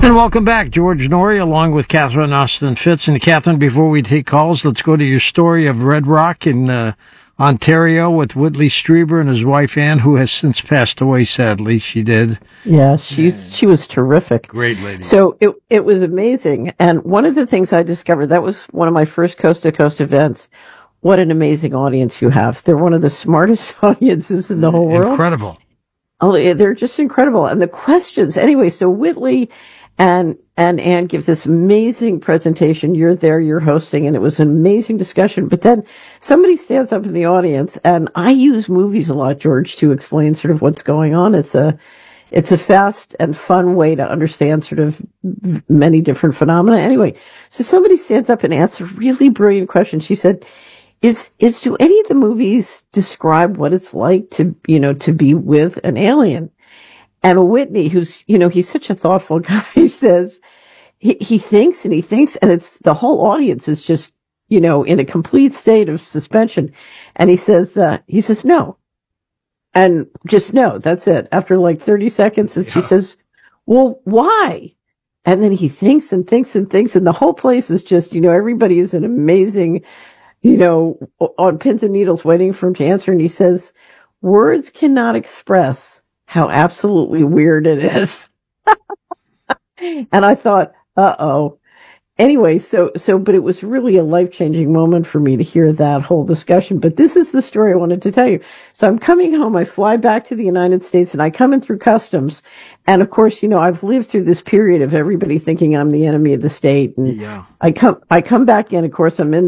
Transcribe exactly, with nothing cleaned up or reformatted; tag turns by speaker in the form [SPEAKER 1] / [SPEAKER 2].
[SPEAKER 1] And welcome back, George Noory, along with Catherine Austin Fitts. And Catherine, before we take calls, let's go to your story of Red Rock in uh, Ontario with Whitley Strieber and his wife Anne, who has since passed away. Sadly, she did.
[SPEAKER 2] Yeah, she's she was terrific.
[SPEAKER 1] Great lady.
[SPEAKER 2] So it it was amazing. And one of the things I discovered, that was one of my first coast to coast events. What an amazing audience you have! They're one of the smartest audiences in the whole world.
[SPEAKER 1] Incredible.
[SPEAKER 2] Oh, they're just incredible. And the questions, anyway. So Whitley and and Anne give this amazing presentation. You're there, you're hosting, and it was an amazing discussion. But then somebody stands up in the audience, and I use movies a lot, George, to explain sort of what's going on. It's a it's a fast and fun way to understand sort of many different phenomena. Anyway, so somebody stands up and asks a really brilliant question. She said, Is, is, do any of the movies describe what it's like to, you know, to be with an alien? And Whitney, who's, you know, he's such a thoughtful guy, he says, he, he thinks and he thinks, and it's, the whole audience is just, you know, in a complete state of suspension. And he says, uh, he says, no. And just no, that's it. After like thirty seconds, and yeah. She says, well, why? And then he thinks and thinks and thinks, and the whole place is just, you know, everybody is an amazing, you know, on pins and needles waiting for him to answer. And he says, words cannot express how absolutely weird it is. And I thought, uh-oh. Anyway, so, so, but it was really a life-changing moment for me to hear that whole discussion. But this is the story I wanted to tell you. So I'm coming home, I fly back to the United States, and I come in through customs. And of course, you know, I've lived through this period of everybody thinking I'm the enemy of the state. And
[SPEAKER 1] yeah.
[SPEAKER 2] I come, I come back in, of course, I'm in